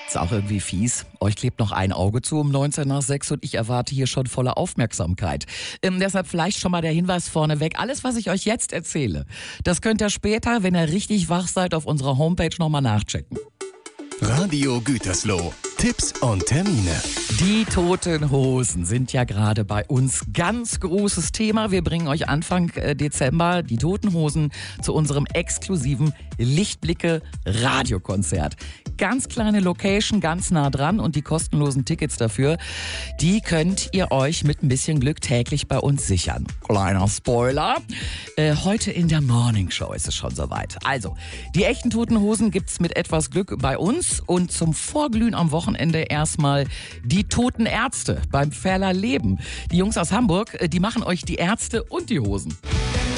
Ist auch irgendwie fies. Euch klebt noch ein Auge zu um 19 nach 6 und ich erwarte hier schon volle Aufmerksamkeit. Deshalb vielleicht schon mal der Hinweis vorneweg. Alles, was ich euch jetzt erzähle, das könnt ihr später, wenn ihr richtig wach seid, auf unserer Homepage nochmal nachchecken. Radio Gütersloh. Tipps und Termine. Die Toten Hosen sind ja gerade bei uns ganz großes Thema. Wir bringen euch Anfang Dezember die Toten Hosen zu unserem exklusiven Lichtblicke Radiokonzert. Ganz kleine Location, ganz nah dran und die kostenlosen Tickets dafür, die könnt ihr euch mit ein bisschen Glück täglich bei uns sichern. Kleiner Spoiler, heute in der Morning Show ist es schon soweit. Also, die echten Toten Hosen gibt's mit etwas Glück bei uns und zum Vorglühen am Wochenende erstmal die Toten Ärzte beim Ferler Leben. Die Jungs aus Hamburg, die machen euch die Ärzte und die Hosen.